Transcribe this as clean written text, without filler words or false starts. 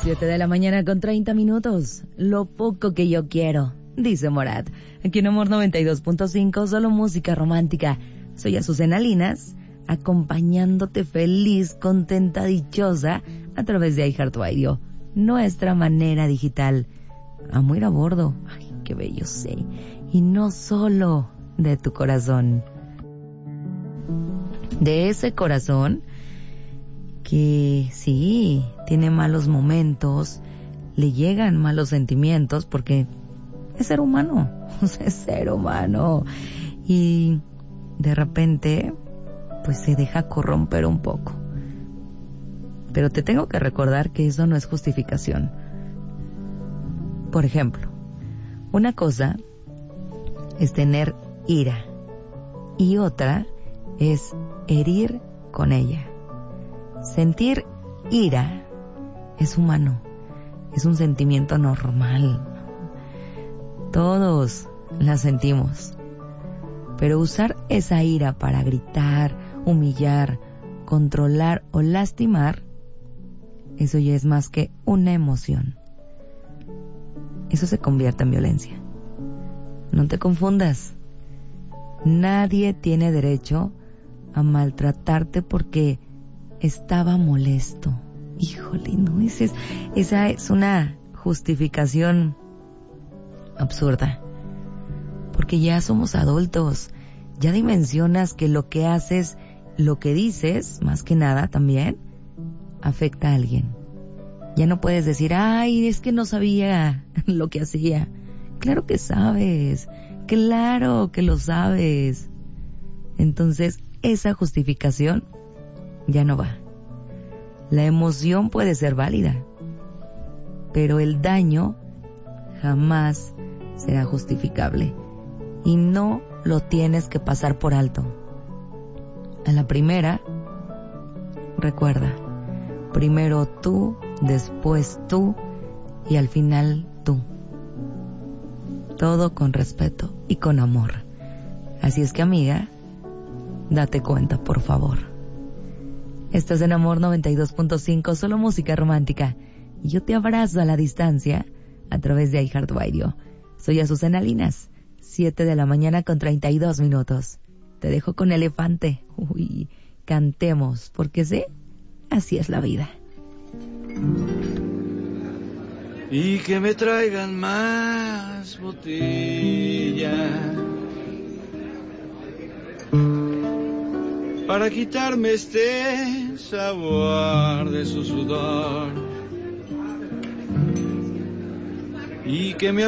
7 de la mañana con 30 minutos. Lo poco que yo quiero, dice Morat. Aquí en Amor 92.5, solo música romántica. Soy Azucena Linas, acompañándote feliz, contenta, dichosa a través de iHeartRadio, nuestra manera digital. Amo ir a bordo. Ay, qué bello sé. Y no solo de tu corazón. De ese corazón que sí, tiene malos momentos, le llegan malos sentimientos porque es ser humano, es ser humano. Y de repente, pues se deja corromper un poco. Pero te tengo que recordar que eso no es justificación. Por ejemplo, una cosa es tener ira y otra es herir con ella. Sentir ira es humano, es un sentimiento normal. Todos la sentimos. Pero usar esa ira para gritar, humillar, controlar o lastimar, eso ya es más que una emoción. Eso se convierte en violencia. No te confundas. Nadie tiene derecho a maltratarte porque estaba molesto. Híjole, no, esa es una justificación absurda. Porque ya somos adultos. Ya dimensionas que lo que haces, lo que dices, más que nada también, afecta a alguien. Ya no puedes decir, ay, es que no sabía lo que hacía. Claro que sabes. Claro que lo sabes. Entonces, esa justificación ya no va. La emoción puede ser válida, pero el daño jamás será justificable y no lo tienes que pasar por alto. A la primera, recuerda, primero tú, después tú y al final tú. Todo con respeto y con amor. Así es que, amiga, date cuenta, por favor. Estás en Amor 92.5, solo música romántica. Y yo te abrazo a la distancia a través de iHeartRadio. Soy Azucena Linas, 7 de la mañana con 32 minutos. Te dejo con Elefante. Uy, cantemos, porque sé, así es la vida. Y que me traigan más botellas para quitarme este sabor de su sudor, y que me